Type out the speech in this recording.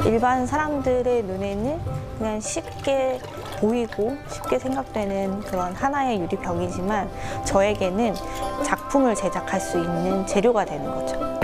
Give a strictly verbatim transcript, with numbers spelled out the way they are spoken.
일반 사람들의 눈에는 그냥 쉽게 보이고 쉽게 생각되는 그런 하나의 유리벽이지만 저에게는 작품을 제작할 수 있는 재료가 되는 거죠.